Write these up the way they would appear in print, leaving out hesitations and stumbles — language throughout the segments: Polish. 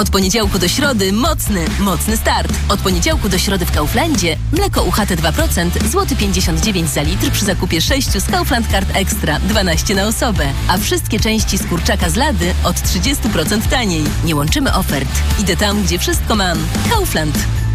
Od poniedziałku do środy mocny start. Od poniedziałku do środy w Kauflandzie mleko UHT 2% złoty 59 za litr przy zakupie 6 z Kaufland Card Extra 12 na osobę. A wszystkie części z kurczaka z Lady od 30% taniej. Nie łączymy ofert. Idę tam, gdzie wszystko mam. Kaufland.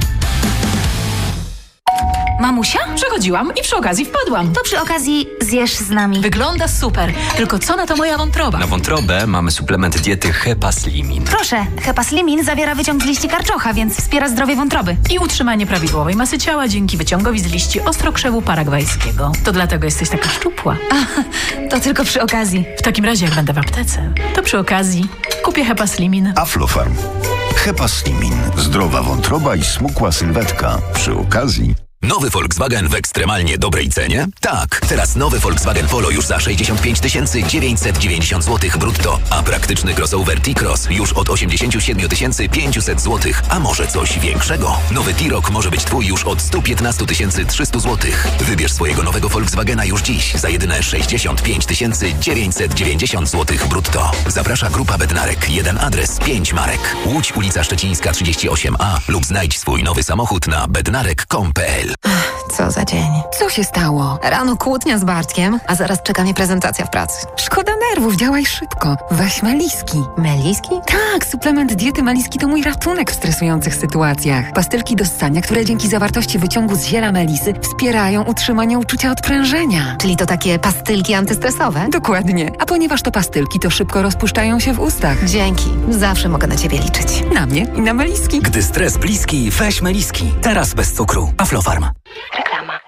Mamusia? Przechodziłam i przy okazji wpadłam. To przy okazji zjesz z nami. Wygląda super. Tylko co na to moja wątroba? Na wątrobę mamy suplement diety Hepaslimin. Proszę, Hepaslimin zawiera wyciąg z liści karczocha, więc wspiera zdrowie wątroby. I utrzymanie prawidłowej masy ciała dzięki wyciągowi z liści ostrokrzewu paragwajskiego. To dlatego jesteś taka szczupła. To tylko przy okazji. W takim razie, jak będę w aptece, to przy okazji kupię Hepaslimin. Aflofarm. Hepaslimin. Zdrowa wątroba i smukła sylwetka. Przy okazji. Nowy Volkswagen w ekstremalnie dobrej cenie? Tak, teraz nowy Volkswagen Polo już za 65 990 zł brutto, a praktyczny crossover T-Cross już od 87 500 zł. A może coś większego? Nowy T-Roc może być Twój już od 115 300 zł. Wybierz swojego nowego Volkswagena już dziś za jedyne 65 990 zł brutto. Zaprasza Grupa Bednarek. Jeden adres, 5 marek. Łódź, ulica Szczecińska 38A lub znajdź swój nowy samochód na bednarek.com.pl. Co za dzień. Co się stało? Rano kłótnia z Bartkiem, a zaraz czeka mnie prezentacja w pracy. Szkoda nerwów, działaj szybko. Weź Meliski. Meliski? Tak, suplement diety Meliski to mój ratunek w stresujących sytuacjach. Pastylki do ssania, które dzięki zawartości wyciągu z ziela melisy wspierają utrzymanie uczucia odprężenia. Czyli to takie pastylki antystresowe? Dokładnie. A ponieważ to pastylki, to szybko rozpuszczają się w ustach. Dzięki. Zawsze mogę na Ciebie liczyć. Na mnie i na Meliski. Gdy stres bliski, weź Meliski. Teraz bez cukru. Aflofarm. Reklama.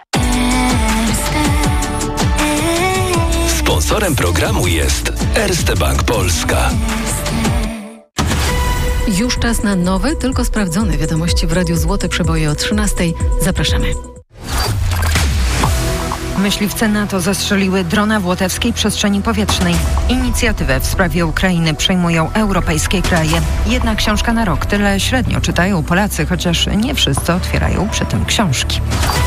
Sponsorem programu jest Erste Bank Polska. Już czas na nowe, tylko sprawdzone wiadomości w Radiu Złote Przeboje o 13:00. Zapraszamy. Myśliwce NATO zestrzeliły drona w łotewskiej przestrzeni powietrznej. Inicjatywę w sprawie Ukrainy przejmują europejskie kraje. Jedna książka na rok. Tyle średnio czytają Polacy, chociaż nie wszyscy otwierają przy tym książki.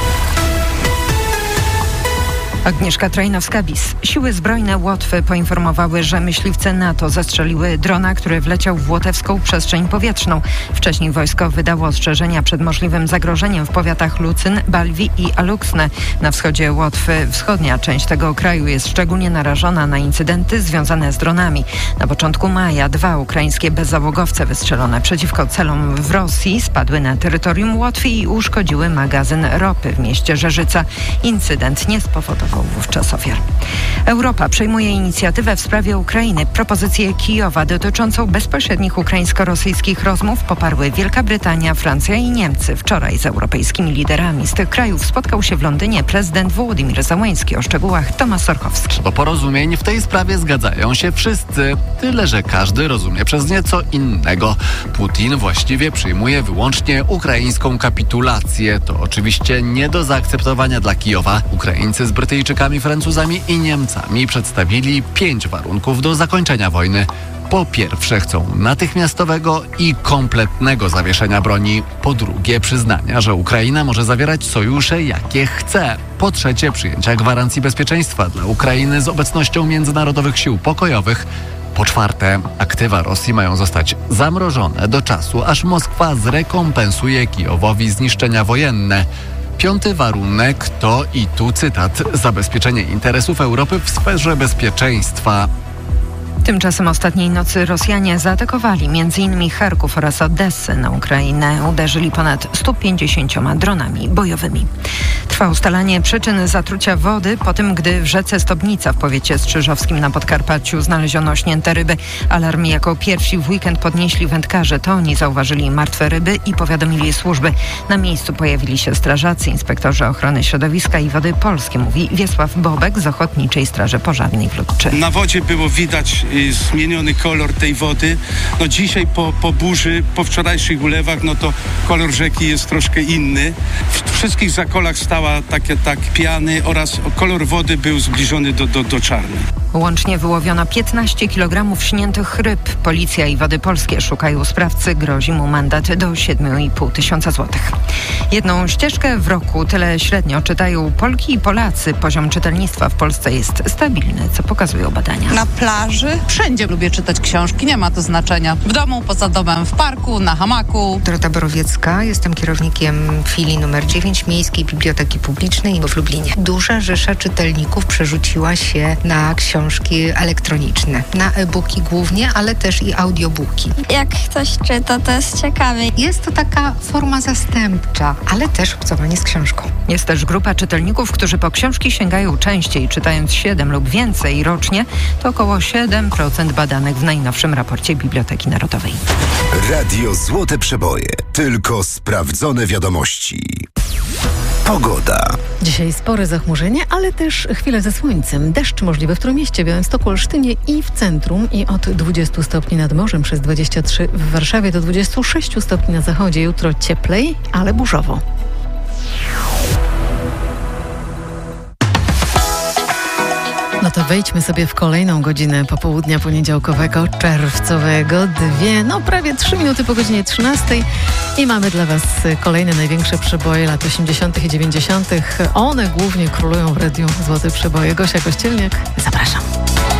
Agnieszka Trajnowska-Bis. Siły zbrojne Łotwy poinformowały, że myśliwce NATO zestrzeliły drona, który wleciał w łotewską przestrzeń powietrzną. Wcześniej wojsko wydało ostrzeżenia przed możliwym zagrożeniem w powiatach Lucyn, Balwi i Aluksne. Na wschodzie Łotwy wschodnia część tego kraju jest szczególnie narażona na incydenty związane z dronami. Na początku maja 2 ukraińskie bezzałogowce wystrzelone przeciwko celom w Rosji spadły na terytorium Łotwy i uszkodziły magazyn ropy w mieście Żerzyca. Incydent nie spowodował wówczas ofiar. Europa przejmuje inicjatywę w sprawie Ukrainy. Propozycję Kijowa dotyczącą bezpośrednich ukraińsko-rosyjskich rozmów poparły Wielka Brytania, Francja i Niemcy. Wczoraj z europejskimi liderami z tych krajów spotkał się w Londynie prezydent Wołodymyr Zełenski. O szczegółach Tomasz Sorkowski. Do porozumień w tej sprawie zgadzają się wszyscy. Tyle, że każdy rozumie przez nieco innego. Putin właściwie przyjmuje wyłącznie ukraińską kapitulację. To oczywiście nie do zaakceptowania dla Kijowa. Ukraińcy z Brytyjczykami, Francuzami i Niemcami przedstawili 5 warunków do zakończenia wojny. Po pierwsze, chcą natychmiastowego i kompletnego zawieszenia broni. Po drugie, przyznania, że Ukraina może zawierać sojusze jakie chce. Po trzecie, przyjęcia gwarancji bezpieczeństwa dla Ukrainy z obecnością międzynarodowych sił pokojowych. Po czwarte, aktywa Rosji mają zostać zamrożone do czasu, aż Moskwa zrekompensuje Kijowowi zniszczenia wojenne. 5. warunek to, i tu cytat, zabezpieczenie interesów Europy w sferze bezpieczeństwa. Tymczasem ostatniej nocy Rosjanie zaatakowali m.in. Charków oraz Odessę. Na Ukrainę uderzyli ponad 150 dronami bojowymi. Trwa ustalanie przyczyn zatrucia wody po tym, gdy w rzece Stobnica w powiecie strzyżowskim na Podkarpaciu znaleziono śnięte ryby. Alarm jako pierwsi w weekend podnieśli wędkarze. To oni zauważyli martwe ryby i powiadomili służby. Na miejscu pojawili się strażacy, inspektorzy ochrony środowiska i Wody Polskie, mówi Wiesław Bobek z Ochotniczej Straży Pożarnej w Ludczy. Na wodzie było widać zmieniony kolor tej wody. No dzisiaj po burzy, po wczorajszych ulewach, no to kolor rzeki jest troszkę inny. W wszystkich zakolach stała tak piany oraz kolor wody był zbliżony do czarnej. Łącznie wyłowiono 15 kg śniętych ryb. Policja i Wody Polskie szukają sprawcy. Grozi mu mandat do 7,5 tysiąca złotych. Jedną ścieżkę w roku, tyle średnio czytają Polki i Polacy. Poziom czytelnictwa w Polsce jest stabilny, co pokazują badania. Na plaży, wszędzie lubię czytać książki, nie ma to znaczenia. W domu, poza domem, w parku, na hamaku. Dorota Borowiecka, jestem kierownikiem filii numer 9 Miejskiej Biblioteki Publicznej w Lublinie. Duża rzesza czytelników przerzuciła się na książki elektroniczne, na e-booki głównie, ale też i audiobooki. Jak ktoś czyta, to jest ciekawe. Jest to taka forma zastępcza, ale też obcowanie z książką. Jest też grupa czytelników, którzy po książki sięgają częściej, czytając 7 lub więcej rocznie. To około 7% badanych w najnowszym raporcie Biblioteki Narodowej. Radio Złote Przeboje. Tylko sprawdzone wiadomości. Pogoda. Dzisiaj spore zachmurzenie, ale też chwile ze słońcem. Deszcz możliwy w Trójmieście, Białymstoku, Olsztynie i w centrum. I od 20 stopni nad morzem przez 23 w Warszawie do 26 stopni na zachodzie. Jutro cieplej, ale burzowo. No to wejdźmy sobie w kolejną godzinę popołudnia poniedziałkowego, czerwcowego. Prawie 3 minuty po godzinie 13 i mamy dla Was kolejne największe przeboje lat 80. i 90. One głównie królują w radiu Złote Przeboje. Gosia Kościelniak, zapraszam.